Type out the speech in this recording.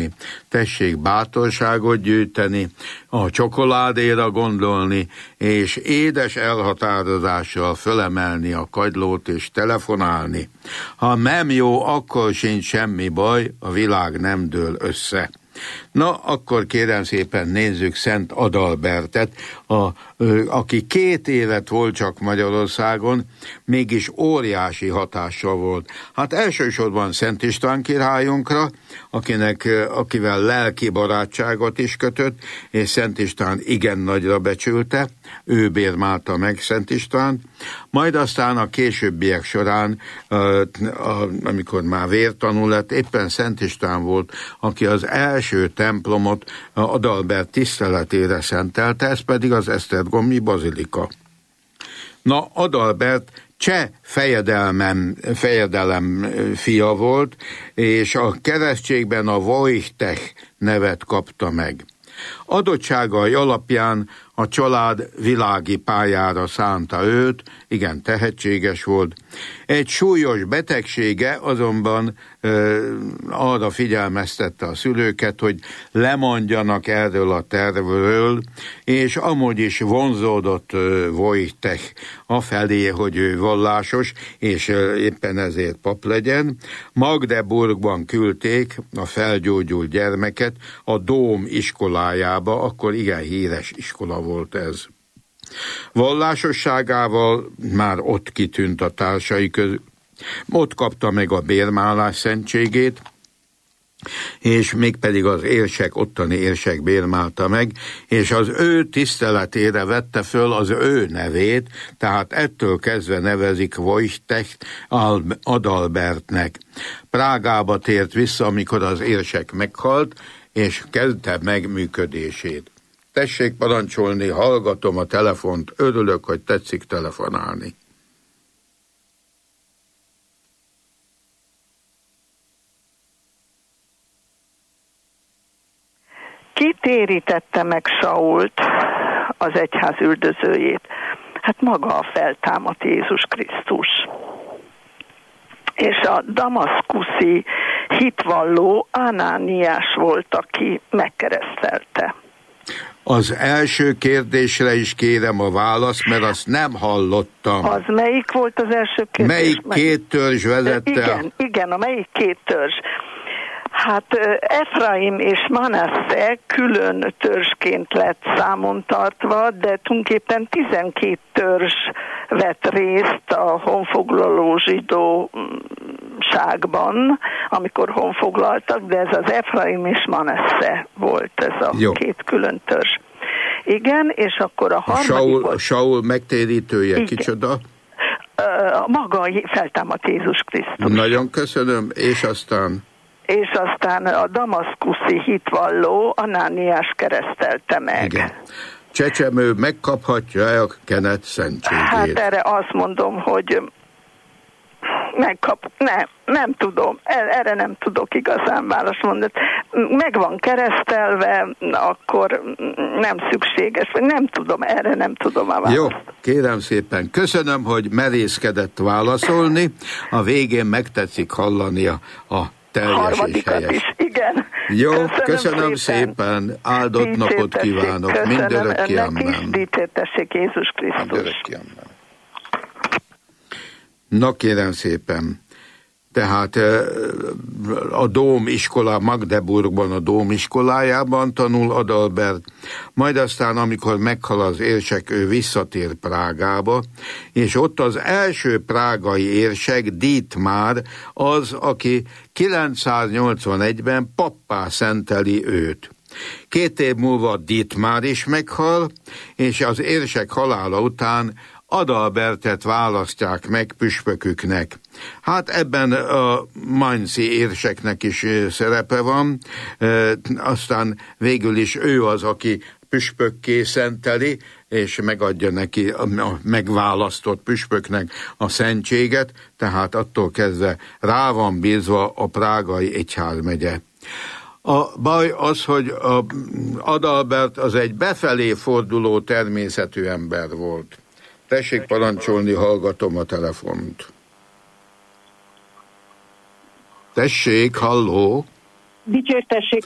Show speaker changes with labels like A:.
A: tenni, tessék bátorságot gyűjteni, a csokoládéra gondolni, és édes elhatározással fölemelni a kagylót és telefonálni. Ha nem jó, akkor sincs semmi baj, a világ nem dől össze. Na, akkor kérem szépen nézzük Szent Adalbertet, aki 2 évet volt csak Magyarországon, mégis óriási hatással volt. Hát elsősorban Szent István királyunkra, akivel lelki barátságot is kötött, és Szent István igen nagyra becsülte, ő bérmálta meg Szent István, majd aztán a későbbiek során, amikor már vértanú lett, éppen Szent István volt, aki az első templomot Adalbert tiszteletére szentelte, ez pedig az esztergomi bazilika. Na, Adalbert cseh fejedelem fia volt, és a keresztségben a Wojtek nevet kapta meg. Adottságai alapján a család világi pályára szánta őt, igen tehetséges volt. Egy súlyos betegsége azonban arra figyelmeztette a szülőket, hogy lemondjanak erről a tervről, és amúgy is vonzódott Wojtek afelé, hogy ő vallásos, és éppen ezért pap legyen. Magdeburgban küldték a felgyógyult gyermeket a Dóm iskolájába, akkor igen híres iskola volt ez. Vallásosságával már ott kitűnt a társai közül. Ott kapta meg a bérmálás szentségét, és mégpedig az érsek, ottani érsek bérmálta meg, és az ő tiszteletére vette föl az ő nevét, tehát ettől kezdve nevezik Wojtek Adalbertnek. Prágába tért vissza, amikor az érsek meghalt, és kezdte meg működését. Tessék parancsolni, hallgatom a telefont, örülök, hogy tetszik telefonálni.
B: Ki térítette meg Sault, az egyház üldözőjét? Hát maga a feltámadt Jézus Krisztus. És a damaszkuszi hitvalló Anániás volt, aki megkeresztelte.
A: Az első kérdésre is kérem a választ, mert azt nem hallottam.
B: Az melyik volt az első kérdés?
A: Melyik 2 törzs vezette?
B: Igen, a melyik 2 törzs? Hát Efraim és Manasse külön törzsként lett számon tartva, de tulajdonképpen 12 törzs vett részt a honfoglaló zsidóságban, amikor honfoglaltak, de ez az Efraim és Manasse volt, ez a 2 külön törzs. Igen, és akkor a harmadik volt...
A: Saul megtérítője, igen. Kicsoda?
B: Maga feltámadt Jézus Krisztus.
A: Nagyon köszönöm, és aztán
B: a damaszkuszi hitvalló Anániás keresztelte meg. Igen.
A: Csecsemő megkaphatja a kenet szentségét?
B: Hát erre azt mondom, hogy nem tudom, erre nem tudok igazán választ mondani. Meg van keresztelve, akkor nem szükséges, vagy nem tudom, erre nem tudom a választ.
A: Jó, kérem szépen, köszönöm, hogy merészkedett válaszolni, a végén megtetszik hallani a teljes és helyes.
B: Is, igen.
A: Jó, köszönöm szépen. Áldott napot kívánok. Mindörökké amen.
B: Dicsértessék Jézus Krisztus.
A: Mindörökké amen. Na kérem szépen. Tehát a Dóm iskola, Magdeburgban a Dóm iskolájában tanul Adalbert, majd aztán, amikor meghal az érsek, ő visszatér Prágába, és ott az első prágai érsek, Dietmár, az, aki 981-ben pappá szenteli őt. 2 év múlva Dietmár is meghal, és az érsek halála után Adalbertet választják meg püspöküknek. Hát ebben a mainzi érseknek is szerepe van, aztán végül is ő az, aki püspökké szenteli, és megadja neki a megválasztott püspöknek a szentséget, tehát attól kezdve rá van bízva a prágai egyházmegye. A baj az, hogy Adalbert az egy befelé forduló természetű ember volt. Tessék parancsolni, hallgatom a telefont. Tessék, halló.
C: Dicsértessék